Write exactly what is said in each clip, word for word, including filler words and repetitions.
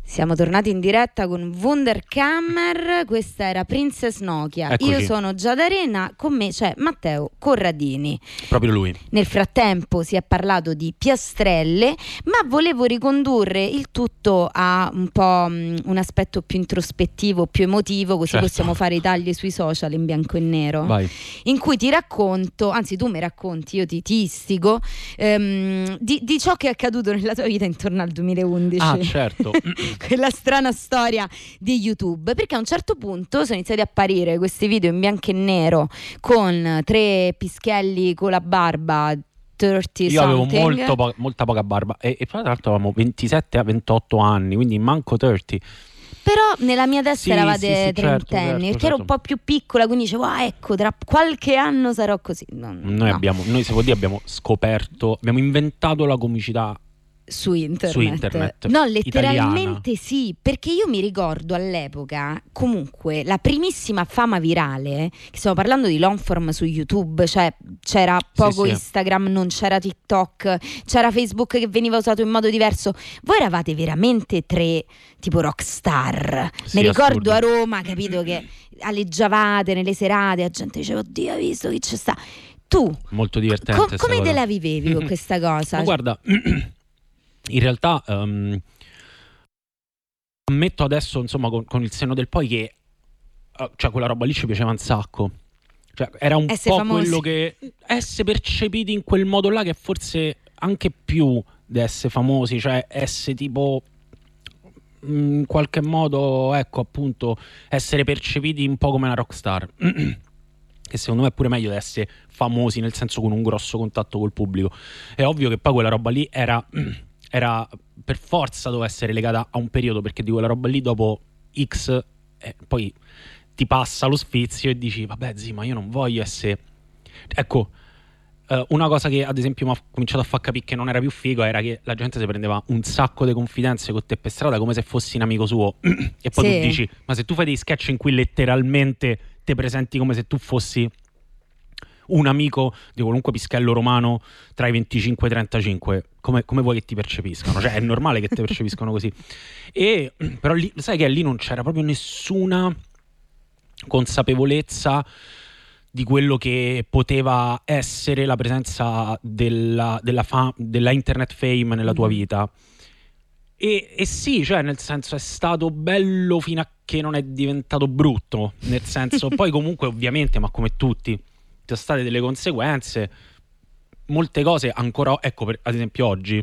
Siamo tornati in diretta con Wunderkammer, questa era Princess Nokia. Eccoci. Io sono Giada Arena, con me c'è Matteo Corradini. Proprio lui. Nel frattempo si è parlato di piastrelle, ma volevo ricondurre il tutto a un po' um, un aspetto più introspettivo, più emotivo, così certo. possiamo fare i tagli sui social in bianco e nero. Vai. In cui ti racconto, anzi tu mi racconti, io ti, ti istigo, ehm, di, di ciò che è accaduto nella tua vita intorno al duemilaundici. Ah, certo. Quella strana storia di YouTube, perché a un certo punto sono iniziati a apparire questi video in bianco e nero con tre pischelli con la barba, trenta Io avevo something. molto po- molta poca barba e, e tra l'altro avevamo ventisette a ventotto anni, quindi manco trenta. Però nella mia testa Sì, eravate sì, sì, certo, trentenni, certo, perché certo. ero un po' più piccola, quindi dicevo, ah ecco, tra qualche anno sarò così. No, Noi no. abbiamo, noi se vuol dire abbiamo scoperto, abbiamo inventato la comicità Su internet. su internet. No, letteralmente italiana. sì, perché io mi ricordo all'epoca comunque la primissima fama virale, che stiamo parlando di long form su YouTube, cioè c'era poco sì. Instagram, non c'era TikTok, c'era Facebook che veniva usato in modo diverso. Voi eravate veramente tre tipo rockstar. Sì, Mi ricordo assurdo. a Roma, capito, che aleggiavate nelle serate, la gente diceva oddio, hai visto chi c'è sta. Tu Molto divertente. co- sta come cosa. te la vivevi con questa cosa? Ma guarda, in realtà um, ammetto adesso, insomma, con, con il senno del poi che uh, cioè quella roba lì ci piaceva un sacco. Cioè, era un Essere po' famosi. quello che essere percepiti in quel modo là, che forse anche più di essere famosi, cioè essere tipo in qualche modo, ecco, appunto, essere percepiti un po' come una rockstar. Che secondo me è pure meglio di essere famosi, nel senso con un grosso contatto col pubblico. È ovvio che poi quella roba lì era, era per forza doveva essere legata a un periodo, perché di quella roba lì dopo X eh, poi ti passa lo sfizio e dici vabbè zi, ma io non voglio essere, ecco, eh, una cosa che ad esempio mi ha cominciato a far capire che non era più figo era che la gente si prendeva un sacco di confidenze con te per strada come se fossi un amico suo e poi Sì. tu dici ma se tu fai dei sketch in cui letteralmente te presenti come se tu fossi un amico di qualunque pischello romano tra i venticinque e i trentacinque, come, come vuoi che ti percepiscano? Cioè è normale che ti percepiscano così. E però lì, sai che lì non c'era proprio nessuna consapevolezza di quello che poteva essere la presenza della, della, fa- della internet fame nella tua Mhm. vita. E, e sì, cioè nel senso è stato bello fino a che non è diventato brutto, nel senso poi comunque ovviamente, ma come tutti, ci sono state delle conseguenze, molte cose ancora, ecco, per, ad esempio oggi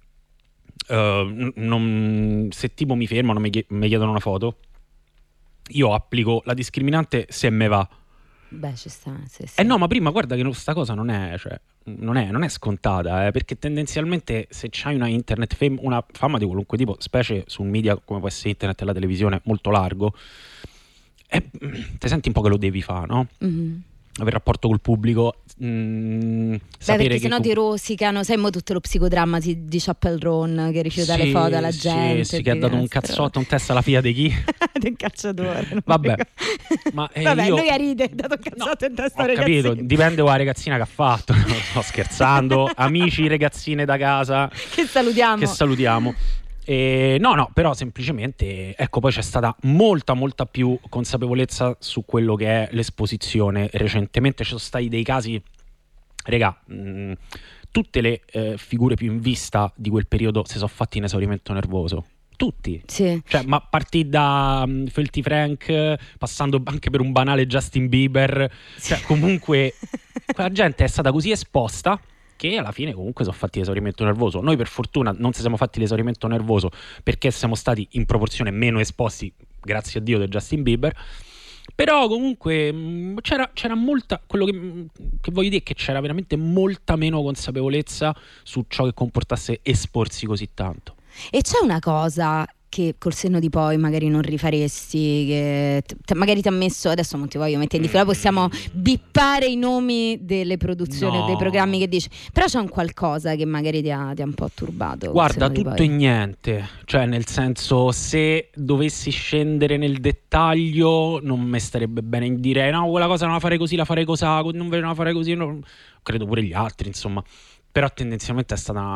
uh, non, se tipo mi fermano, mi, chie- mi chiedono una foto, io applico la discriminante se me va. Beh, ci sta, sì, sì. Eh no, ma prima guarda che questa cosa non è, cioè, non è, non è scontata, eh, perché tendenzialmente se c'hai una internet fame, una fama di qualunque tipo, specie su un media come può essere internet e la televisione molto largo, eh, ti senti un po' che lo devi fare, no? Mhm. Avere rapporto col pubblico, mh, Beh, sapere perché che sennò com- ti rosicano, sai mo tutto lo psicodramma di, di Chappelle Roan che rifiuta le Sì, foto alla sì, gente. sì, che ha di dato un queste cazzotto in testa alla figlia di chi? robe. Del calciatore. non Vabbè, mi ricordo. ma, eh, Vabbè, io- lui a ride, ha dato un cazzotto in testa Ho al capito, ragazzino. dipende dalla ragazzina che ha fatto. Non sto scherzando, amici, ragazzine da casa Che salutiamo. che salutiamo. E no, no, però semplicemente, ecco, poi c'è stata molta, molta più consapevolezza su quello che è l'esposizione. Recentemente ci sono stati dei casi, regà, mh, tutte le eh, figure più in vista di quel periodo si sono fatti in esaurimento nervoso. Tutti. Sì. Cioè, ma partì da um, Filthy Frank, eh, passando anche per un banale Justin Bieber, cioè comunque quella gente è stata così esposta che alla fine comunque sono fatti l'esaurimento nervoso. Noi per fortuna non ci siamo fatti l'esaurimento nervoso perché siamo stati in proporzione meno esposti, grazie a Dio, di Justin Bieber. Però comunque mh, c'era, c'era molta, quello che, mh, che voglio dire è che c'era veramente molta meno consapevolezza su ciò che comportasse esporsi così tanto. E c'è una cosa che col senno di poi magari non rifaresti, che t- t- magari ti ha messo, adesso non ti voglio mettere in difficoltà, possiamo bippare i nomi delle produzioni o No. dei programmi che dici, però c'è un qualcosa che magari ti ha, ti ha un po' turbato. col Guarda, senno di tutto poi. e niente, cioè nel senso, se dovessi scendere nel dettaglio non mi starebbe bene in dire no, quella cosa non la farei così, la farei così, non ve la farei così, no. Credo pure gli altri, insomma, però tendenzialmente è stata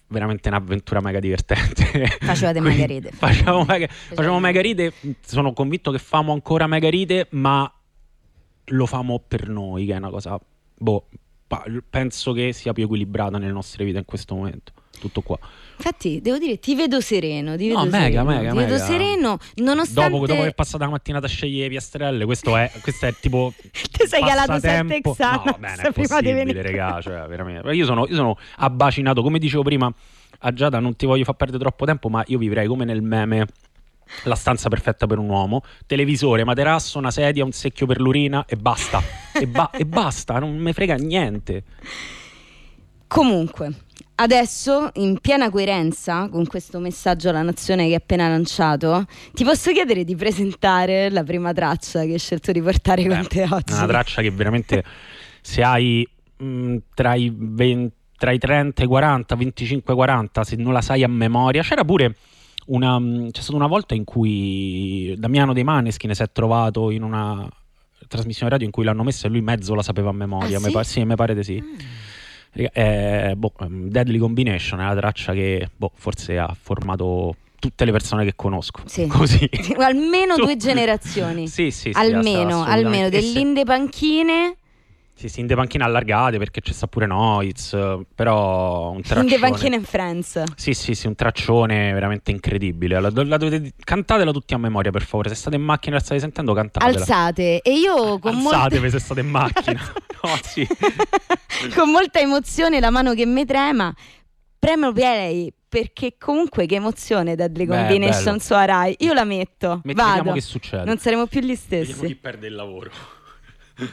veramente un'avventura mega divertente. Facevate mega ride. Facciamo mega, facciamo mega ride, sono convinto che famo ancora mega ride, ma lo famo per noi, che è una cosa, boh, penso che sia più equilibrata nelle nostre vite in questo momento. Tutto qua. Infatti, devo dire, ti vedo sereno. Ti vedo no, mega, sereno, mega, ti mega. vedo sereno, nonostante. Dopo, dopo che è passata la mattinata a scegliere le piastrelle, questo è, questo è tipo. Ti sei calato sette passatempo. Xanax No, bene, è prima di possibile, venire. regà, cioè, veramente. Io sono, io sono abbacinato, come dicevo prima a Giada, non ti voglio far perdere troppo tempo, ma io vivrei come nel meme La stanza perfetta per un uomo, televisore, materasso, una sedia, un secchio per l'urina e basta. e, ba- e basta, non me frega niente. Comunque, adesso, in piena coerenza con questo messaggio alla nazione che hai appena lanciato, ti posso chiedere di presentare la prima traccia che hai scelto di portare Beh, con te oggi? Una traccia che veramente, se hai mh, tra i venti, tra i trenta e i quaranta, venticinque quaranta, se non la sai a memoria, c'era pure una, c'è stata una volta in cui Damiano Dei Maneskin si è trovato in una trasmissione radio in cui l'hanno messa e lui mezzo la sapeva a memoria. Ah, mi sì? pare, sì, mi pare di sì. Mm. Eh, boh, Deadly Combination è la traccia che boh, forse ha formato tutte le persone che conosco. Sì. Così. Almeno Tu... due generazioni. Sì, sì, sì, almeno, almeno e dell'inde panchine. Sì, sì, inde panchine allargate perché c'è sta pure Noiz, però un traccione. Inde panchine and Friends. Sì, sì, sì, un traccione veramente incredibile. La, la dovete, cantatela tutti a memoria, per favore. Se state in macchina e la state sentendo, cantatela. Alzate. E io con Alzatevi molte... se state in macchina. No, sì. Con molta emozione, la mano che mi trema, premo per lei, perché comunque che emozione Deadly Beh, Combination bello. su Rai. Io la metto, Vediamo vado. che succede. Non saremo più gli stessi. Vediamo chi perde il lavoro.